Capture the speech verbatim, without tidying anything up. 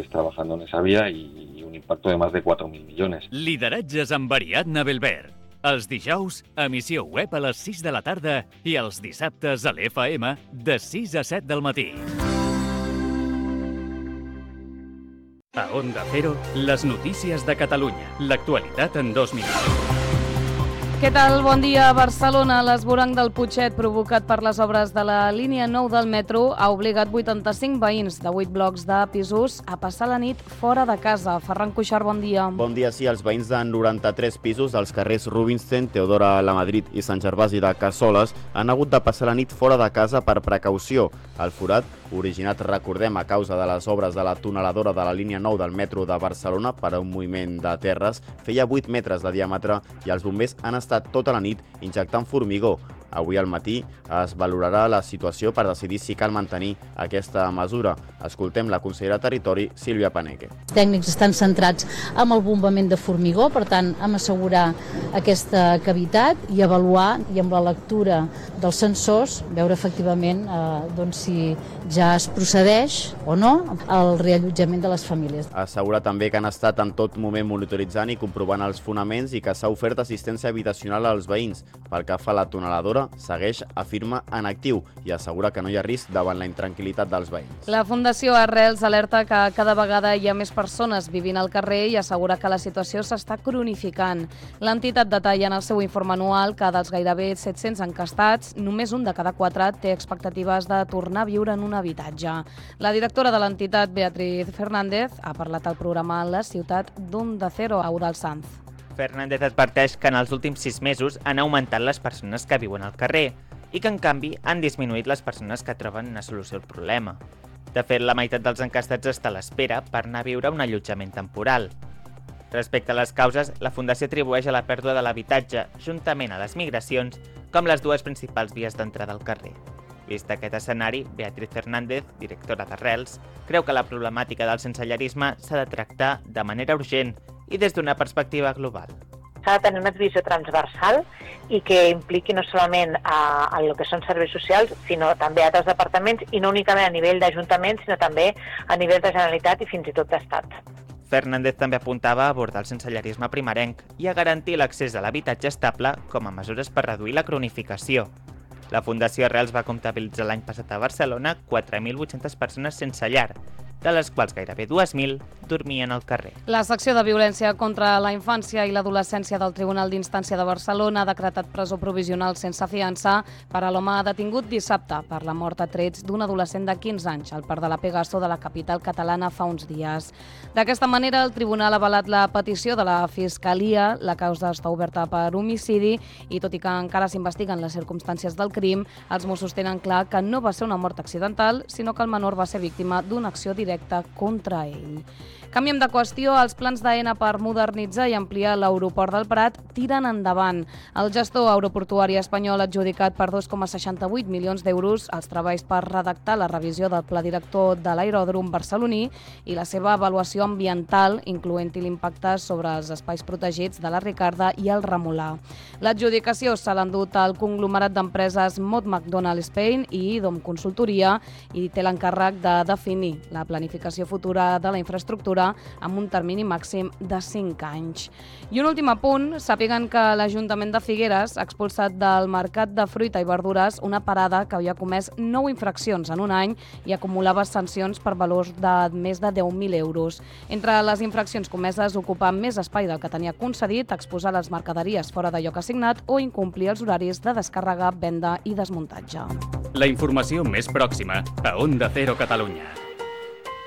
trabajadores trabajando en esa vía y, y un impacto de más de cuatro mil millones. Lideratges amb Ariadna Belver. Els dijous, emissió web a les sis de la tarda i els dissabtes a l'F M de sis a set del matí. A Onda Cero, les notícies de Catalunya. L'actualitat en dos minuts. Què tal? Bon dia. A Barcelona, l'esvoranc del Putxet provocat per les obres de la línia nou del metro ha obligat vuitanta-cinc veïns de vuit blocs de pisos a passar la nit fora de casa. Ferran Cuixart, bon dia. Bon dia, sí. Els veïns de noranta-tres pisos dels carrers Rubinstein, Teodora Lamadrid i Sant Gervasi de Cassoles han hagut de passar la nit fora de casa per precaució. El forat, originat, recordem, a causa de les obres de la tuneladora de la línia nou del metro de Barcelona per a un moviment de terres, feia vuit metres de diàmetre i els bombers han estat tota la nit injectant formigó. Avui al matí es valorarà la situació per decidir si cal mantenir aquesta mesura. Escoltem la consellera de Territori, Sílvia Paneque. Els tècnics estan centrats amb el bombament de formigó, per tant, en assegurar aquesta cavitat i avaluar, i amb la lectura dels sensors, veure efectivament eh, doncs, si ja es procedeix o no al reallotjament de les famílies. Assegura també que han estat en tot moment monitoritzant i comprovant els fonaments i que s'ha ofert assistència habitacional als veïns. Pel que fa a la tuneladora, segueix, afirma, en actiu i assegura que no hi ha risc davant la intranquil·litat dels veïns. La Fundació Arrels alerta que cada vegada hi ha més persones vivint al carrer i assegura que la situació s'està cronificant. L'entitat detalla en el seu informe anual que dels gairebé set-cents encastats, només un de cada quatre té expectatives de tornar a viure en un habitatge. La directora de l'entitat, Beatriz Fernández, ha parlat al programa La ciutat d'Onda Cero a Eudald Sanz. Fernández adverteix que en els últims sis mesos han augmentat les persones que viuen al carrer i que, en canvi, han disminuït les persones que troben una solució al problema. De fet, la meitat dels encastats està a l'espera per anar a viure a un allotjament temporal. Respecte a les causes, la Fundació atribueix a la pèrdua de l'habitatge, juntament a les migracions, com les dues principals vies d'entrada al carrer. Vist aquest escenari, Beatriz Fernández, directora d'Arrels, creu que la problemàtica del sensellarisme s'ha de tractar de manera urgent i des d'una perspectiva global. S'ha de tenir una visió transversal i que impliqui no solament a, a el que són serveis socials, sinó també a altres departaments, i no únicament a nivell d'Ajuntament, sinó també a nivell de Generalitat i fins i tot d'Estat. Fernández també apuntava a abordar el sensellarisme primerenc i a garantir l'accés a l'habitatge estable com a mesures per reduir la cronificació. La Fundació Arrels va comptabilitzar l'any passat a Barcelona quatre mil vuit-centes persones sense llar, de les quals gairebé dues mil dormien al carrer. La secció de violència contra la infància i l'adolescència del Tribunal d'Instància de Barcelona ha decretat presó provisional sense fiança per a l'home detingut dissabte per la mort a trets d'un adolescent de quinze anys al Parc de la Pegaso de la capital catalana fa uns dies. D'aquesta manera, el Tribunal ha avalat la petició de la Fiscalia. La causa està oberta per homicidi i, tot i que encara s'investiguen les circumstàncies del crim, els Mossos tenen clar que no va ser una mort accidental, sinó que el menor va ser víctima d'una acció directa contra ell. Canviem de qüestió. Els plans d'Aena per modernitzar i ampliar l'aeroport del Prat tiren endavant. El gestor aeroportuari espanyol ha adjudicat per dos coma seixanta-vuit milions d'euros els treballs per redactar la revisió del pla director de l'aeròdrom barceloní i la seva avaluació ambiental, incloent-hi l'impacte sobre els espais protegits de la Ricarda i el Remolà. L'adjudicació se l'ha endut al conglomerat d'empreses Mott MacDonald Spain i Idom Consultoria i té l'encàrrec de definir la planificació futura de la infraestructura amb un termini màxim de cinc anys. I un últim apunt, sàpiguen que l'Ajuntament de Figueres ha expulsat del mercat de fruita i verdures una parada que havia comès nou infraccions en un any i acumulava sancions per valors de més de deu mil euros. Entre les infraccions comeses, ocupar més espai del que tenia concedit, exposar les mercaderies fora de lloc assignat o incomplir els horaris de descàrrega, venda i desmuntatge. La informació més pròxima a Onda Cero Catalunya.